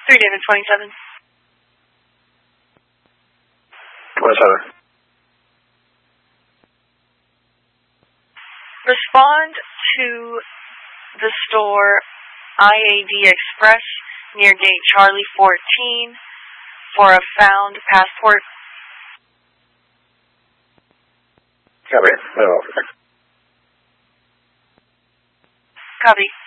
3 David 27. 27. Respond to the store IAD Express near gate Charlie 14 for a found passport. Copy. Copy.